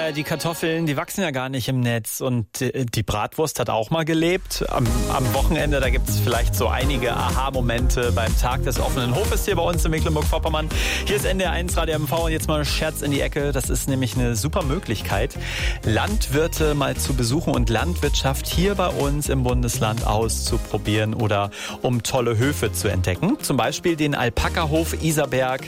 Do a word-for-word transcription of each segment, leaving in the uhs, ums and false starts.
Ja, die Kartoffeln, die wachsen ja gar nicht im Netz und die Bratwurst hat auch mal gelebt. Am, am Wochenende, da gibt es vielleicht so einige Aha-Momente beim Tag des offenen Hofes hier bei uns in Mecklenburg-Vorpommern. Hier ist N D R eins Radio M V und jetzt mal ein Scherz in die Ecke. Das ist nämlich eine super Möglichkeit, Landwirte mal zu besuchen und Landwirtschaft hier bei uns im Bundesland auszuprobieren oder um tolle Höfe zu entdecken. Zum Beispiel den Alpaka-Hof Iserberg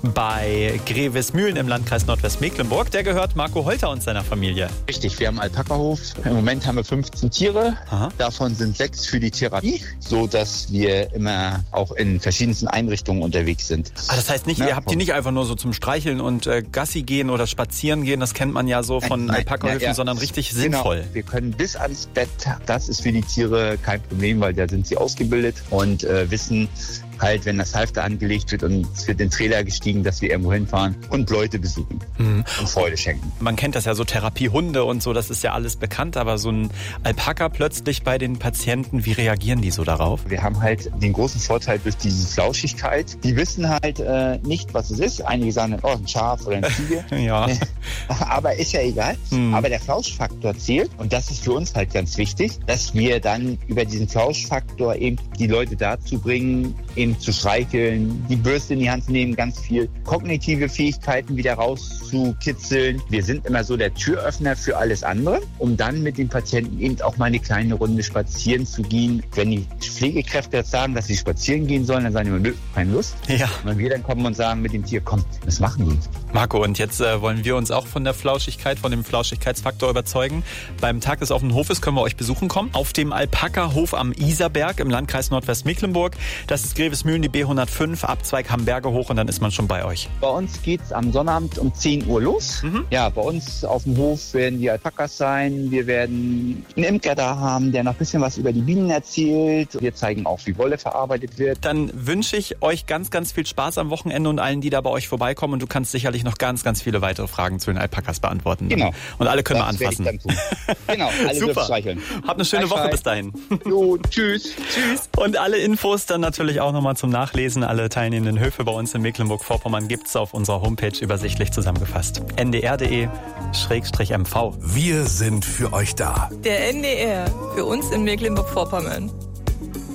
bei Grevesmühlen im Landkreis Nordwestmecklenburg. Der gehört Marco Holter und seiner Familie. Richtig, wir haben einen Alpaka-Hof. Im Moment haben wir fünfzehn Tiere. Aha. Davon sind sechs für die Therapie, so dass wir immer auch in verschiedensten Einrichtungen unterwegs sind. Ah, das heißt nicht, Ja, ihr habt die nicht einfach nur so zum Streicheln und äh, Gassi gehen oder spazieren gehen, das kennt man ja so von Alpaka-Höfen, ja, ja. sondern richtig sinnvoll. Genau. Wir können bis ans Bett, das ist für die Tiere kein Problem, weil da sind sie ausgebildet und äh, wissen halt, wenn das Halfter angelegt wird und es wird in den Trailer gestiegen, dass wir irgendwo hinfahren und Leute besuchen mhm. und Freude schenken. Man kennt das ja so, Therapiehunde und so, das ist ja alles bekannt, aber so ein Alpaka plötzlich bei den Patienten, wie reagieren die so darauf? Wir haben halt den großen Vorteil durch diese Flauschigkeit. Die wissen halt äh, nicht, was es ist. Einige sagen, oh, ein Schaf oder ein Ziege. Ja. Aber ist ja egal. Mhm. Aber der Flauschfaktor zählt und das ist für uns halt ganz wichtig, dass wir dann über diesen Flauschfaktor eben die Leute dazu bringen, eben zu streicheln, die Bürste in die Hand zu nehmen, ganz viel kognitive Fähigkeiten wieder rauszukitzeln. Wir sind immer so der Türöffner für alles andere, um dann mit den Patienten eben auch mal eine kleine Runde spazieren zu gehen. Wenn die Pflegekräfte jetzt sagen, dass sie spazieren gehen sollen, dann sagen wir, nö, keine Lust. Ja. Und wenn wir dann kommen und sagen mit dem Tier, komm, das machen wir. Marco, und jetzt äh, wollen wir uns auch von der Flauschigkeit, von dem Flauschigkeitsfaktor überzeugen. Beim Tag des offenen Hofes können wir euch besuchen kommen. Auf dem Alpaka-Hof am Iserberg im Landkreis Nordwestmecklenburg. Das ist Grevesmühlen, die B hundertfünf, Abzweig Hamberge hoch und dann ist man schon bei euch. Bei uns geht's am Sonnabend um zehn Uhr los. Mhm. Ja, bei uns auf dem Hof werden die Alpakas sein. Wir werden einen Imker da haben, der noch ein bisschen was über die Bienen erzählt. Wir zeigen auch, wie Wolle verarbeitet wird. Dann wünsche ich euch ganz, ganz viel Spaß am Wochenende und allen, die da bei euch vorbeikommen. Und du kannst sicherlich noch ganz, ganz viele weitere Fragen zu den Alpakas beantworten. Genau. Und alle können das wir anfassen. Werde ich dann tun. Genau, alle dürfen streicheln. Habt eine schöne Woche bis dahin. Jo, tschüss. Tschüss. Und alle Infos dann natürlich auch nochmal zum Nachlesen. Alle teilnehmenden Höfe bei uns in Mecklenburg-Vorpommern gibt's auf unserer Homepage übersichtlich zusammengefasst. n d r punkt d e M V. Wir sind für euch da. Der N D R, für uns in Mecklenburg-Vorpommern.